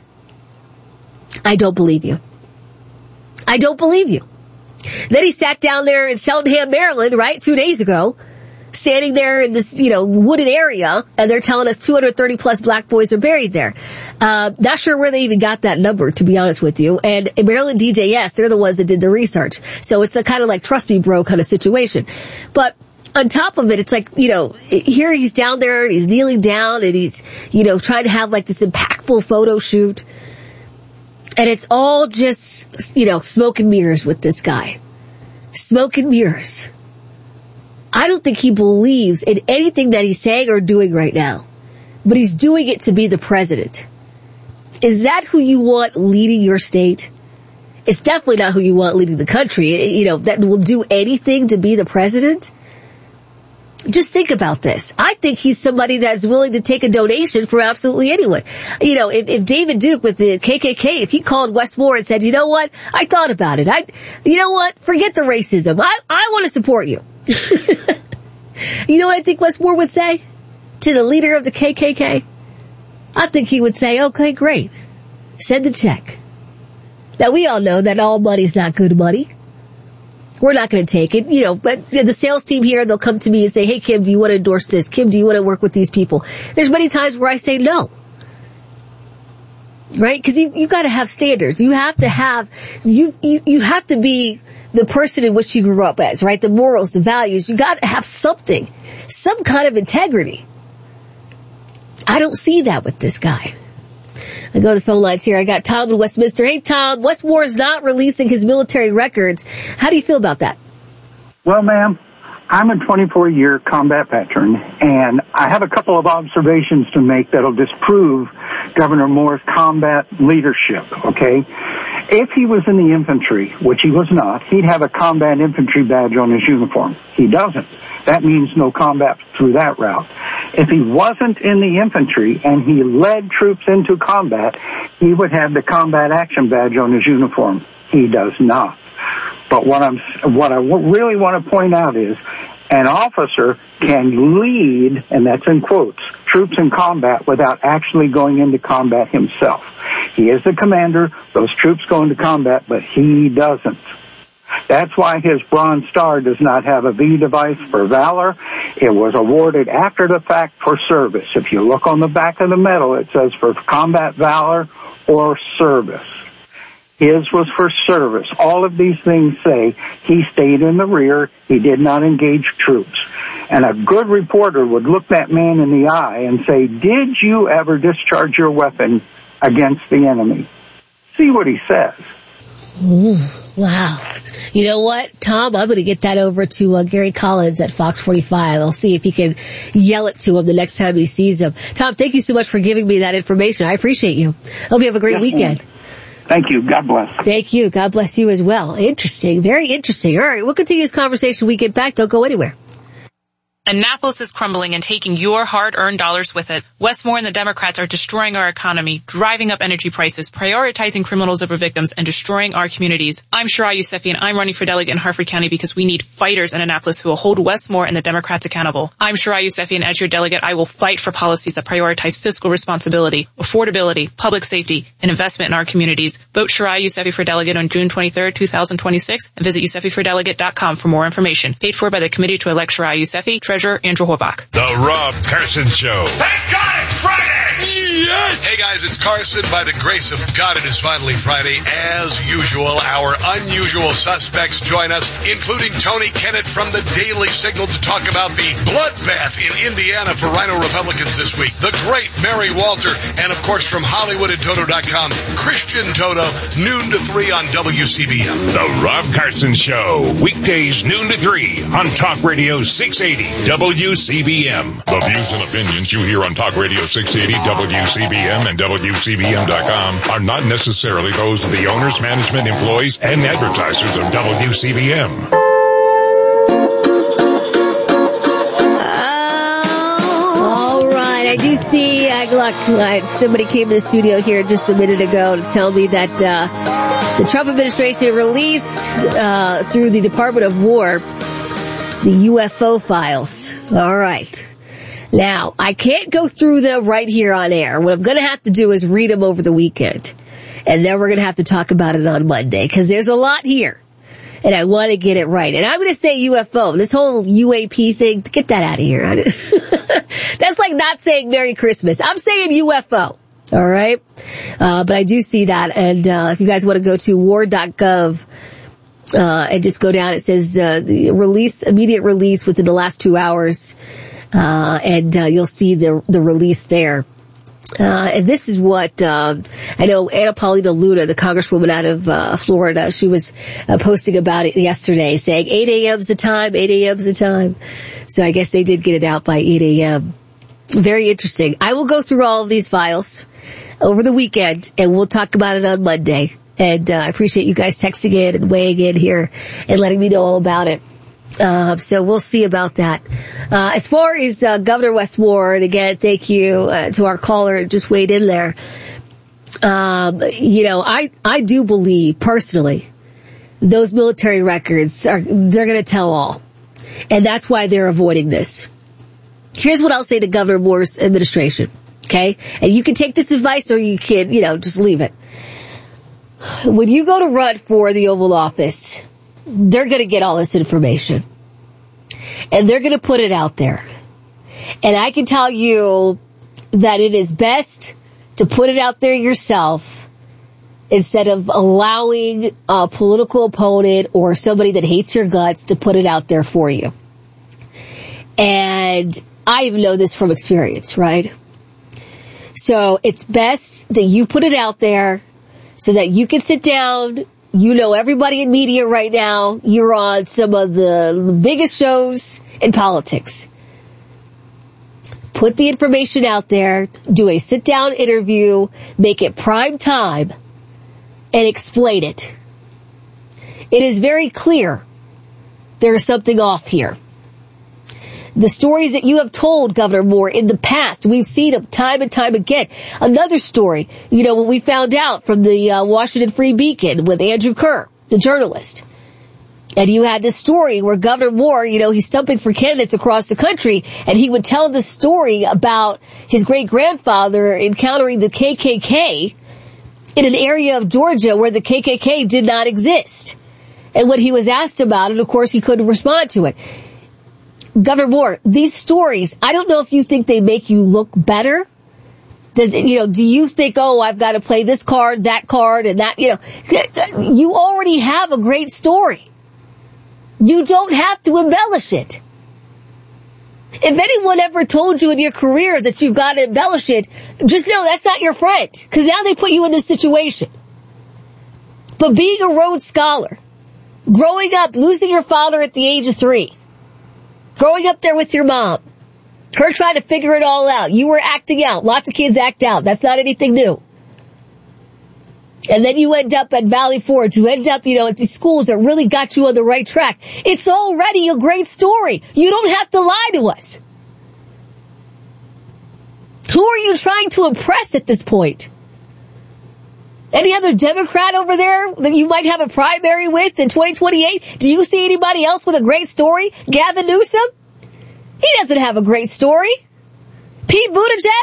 I don't believe you. I don't believe you. Then he sat down there in Cheltenham, Maryland, right, 2 days ago, standing there in this, wooded area, and they're telling us 230 plus black boys are buried there. Not sure where they even got that number, to be honest with you. And Maryland DJS, they're the ones that did the research. So it's a kind of like trust me bro kind of situation. But on top of it, it's like, here he's down there, and he's kneeling down, and he's, trying to have like this impactful photo shoot. And it's all just, smoke and mirrors with this guy. Smoke and mirrors. I don't think he believes in anything that he's saying or doing right now. But he's doing it to be the president. Is that who you want leading your state? It's definitely not who you want leading the country, that will do anything to be the president. Just think about this. I think he's somebody that's willing to take a donation from absolutely anyone. If David Duke with the KKK, if he called Wes Moore and said, you know what, I thought about it. Forget the racism. I want to support you. You know what I think Wes Moore would say to the leader of the KKK? I think he would say, okay, great. Send the check. Now, we all know that all money's not good money. We're not going to take it, but the sales team here, they'll come to me and say, hey, Kim, do you want to endorse this? Kim, do you want to work with these people? There's many times where I say no. Right? Because you got to have standards. You have to have, you have to be the person in which you grew up as, right? The morals, the values. You got to have something, some kind of integrity. I don't see that with this guy. I go to the phone lines here. I got Tom in Westminster. Hey, Tom, Wes Moore is not releasing his military records. How do you feel about that? Well, ma'am, I'm a 24-year combat veteran, and I have a couple of observations to make that'll disprove Governor Moore's combat leadership, okay? If he was in the infantry, which he was not, he'd have a combat infantry badge on his uniform. He doesn't. That means no combat through that route. If he wasn't in the infantry and he led troops into combat, he would have the combat action badge on his uniform. He does not. But what I really want to point out is an officer can lead, and that's in quotes, troops in combat without actually going into combat himself. He is the commander, those troops go into combat, but he doesn't. That's why his Bronze Star does not have a V device for valor. It was awarded after the fact for service. If you look on the back of the medal, it says for combat valor or service. His was for service. All of these things say he stayed in the rear. He did not engage troops. And a good reporter would look that man in the eye and say, did you ever discharge your weapon against the enemy? See what he says. Ooh, wow. You know what, Tom? I'm going to get that over to Gary Collins at Fox 45. I'll see if he can yell it to him the next time he sees him. Tom, thank you so much for giving me that information. I appreciate you. Hope you have a great weekend. Ma'am. Thank you. God bless. Thank you. God bless you as well. Interesting. Very interesting. All right. We'll continue this conversation when we get back. Don't go anywhere. Annapolis is crumbling and taking your hard-earned dollars with it. Wes Moore and the Democrats are destroying our economy, driving up energy prices, prioritizing criminals over victims, and destroying our communities. I'm Shariah Yousefi, and I'm running for delegate in Harford County because we need fighters in Annapolis who will hold Wes Moore and the Democrats accountable. I'm Shariah Yousefi, and as your delegate, I will fight for policies that prioritize fiscal responsibility, affordability, public safety, and investment in our communities. Vote Shariah Yousefi for delegate on June 23rd, 2026, and visit YousefiForDelegate.com for more information. Paid for by the Committee to Elect Shariah Yousefi, Treasurer Andrew Horbach. The Rob Carson Show. Thank God it's Friday! Yes! Hey guys. guys, it's Carson. By the grace of God, it is finally Friday. As usual, our unusual suspects join us, including Tony Kennett from the Daily Signal to talk about the bloodbath in Indiana for Rhino Republicans this week. The great Mary Walter, and of course from Hollywood and Toto.com, Christian Toto, noon to 3 on WCBM. The Rob Carson Show, weekdays noon to 3 on Talk Radio 680 WCBM. The views and opinions you hear on Talk Radio 680 WCBM and WCBM.com are not necessarily those of the owners, management, employees, and advertisers of WCBM. All right, I do see, somebody came to the studio here just a minute ago to tell me that the Trump administration released through the Department of War the UFO files. All right. Now, I can't go through them right here on air. What I'm going to have to do is read them over the weekend. And then we're going to have to talk about it on Monday, because there's a lot here. And I want to get it right. And I'm going to say UFO. This whole UAP thing, get that out of here. That's like not saying Merry Christmas. I'm saying UFO. All right? But I do see that. And if you guys want to go to war.gov, and just go down, it says the immediate release within the last 2 hours. And you'll see the release there. And this is what, I know Anna Paulina Luna, the congresswoman out of, Florida, she was posting about it yesterday, saying 8 a.m.'s the time, 8 a.m.'s the time. So I guess they did get it out by 8 a.m. Very interesting. I will go through all of these files over the weekend, and we'll talk about it on Monday. And, I appreciate you guys texting in and weighing in here and letting me know all about it. So we'll see about that. As far as, Governor Wes Moore, and again, thank you, to our caller who just weighed in there. I do believe personally those military records they're going to tell all. And that's why they're avoiding this. Here's what I'll say to Governor Moore's administration. Okay? And you can take this advice or you can, just leave it. When you go to run for the Oval Office, they're going to get all this information. And they're going to put it out there. And I can tell you that it is best to put it out there yourself instead of allowing a political opponent or somebody that hates your guts to put it out there for you. And I even know this from experience, right? So it's best that you put it out there so that you can sit down. You know everybody in media right now. You're on some of the biggest shows in politics. Put the information out there. Do a sit-down interview. Make it prime time. And explain it. It is very clear there is something off here. The stories that you have told, Governor Moore, in the past, we've seen them time and time again. Another story, when we found out from the Washington Free Beacon with Andrew Kerr, the journalist. And you had this story where Governor Moore, he's stumping for candidates across the country, and he would tell this story about his great-grandfather encountering the KKK in an area of Georgia where the KKK did not exist. And when he was asked about it, of course, he couldn't respond to it. Governor Moore, these stories, I don't know if you think they make you look better. Do you think, I've got to play this card, that card, and that, you already have a great story. You don't have to embellish it. If anyone ever told you in your career that you've got to embellish it, just know that's not your friend, because now they put you in this situation. But being a Rhodes Scholar, growing up, losing your father at the age of 3, growing up there with your mom, her trying to figure it all out. You were acting out. Lots of kids act out. That's not anything new. And then you end up at Valley Forge. You end up, at these schools that really got you on the right track. It's already a great story. You don't have to lie to us. Who are you trying to impress at this point? Any other Democrat over there that you might have a primary with in 2028? Do you see anybody else with a great story? Gavin Newsom? He doesn't have a great story. Pete Buttigieg?